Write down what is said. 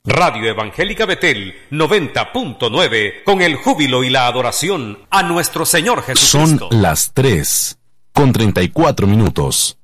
Radio Evangélica Betel 90.9, con el júbilo y la adoración a nuestro Señor Jesucristo. Son las 3:34.